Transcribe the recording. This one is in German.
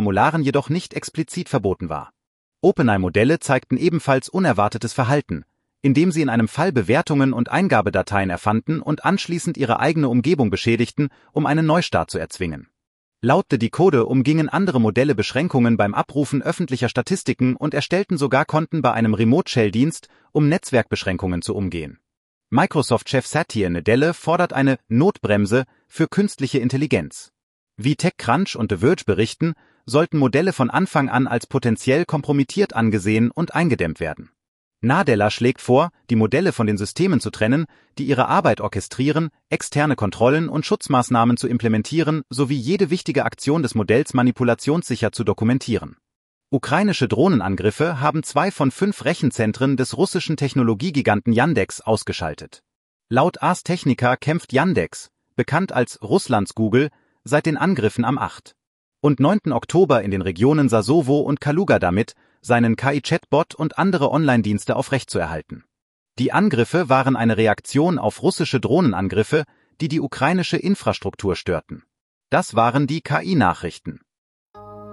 Formularen jedoch nicht explizit verboten war. OpenAI-Modelle zeigten ebenfalls unerwartetes Verhalten, indem sie in einem Fall Bewertungen und Eingabedateien erfanden und anschließend ihre eigene Umgebung beschädigten, um einen Neustart zu erzwingen. Laut The Decode umgingen andere Modelle Beschränkungen beim Abrufen öffentlicher Statistiken und erstellten sogar Konten bei einem Remote-Shell-Dienst, um Netzwerkbeschränkungen zu umgehen. Microsoft-Chef Satya Nadella fordert eine Notbremse für künstliche Intelligenz. Wie TechCrunch und The Verge berichten, sollten Modelle von Anfang an als potenziell kompromittiert angesehen und eingedämmt werden. Nadella schlägt vor, die Modelle von den Systemen zu trennen, die ihre Arbeit orchestrieren, externe Kontrollen und Schutzmaßnahmen zu implementieren sowie jede wichtige Aktion des Modells manipulationssicher zu dokumentieren. Ukrainische Drohnenangriffe haben 2 von 5 Rechenzentren des russischen Technologiegiganten Yandex ausgeschaltet. Laut Ars Technica kämpft Yandex, bekannt als Russlands Google, seit den Angriffen am 8. und 9. Oktober in den Regionen Sasovo und Kaluga damit, seinen KI-Chatbot und andere Online-Dienste aufrechtzuerhalten. Die Angriffe waren eine Reaktion auf russische Drohnenangriffe, die die ukrainische Infrastruktur störten. Das waren die KI-Nachrichten.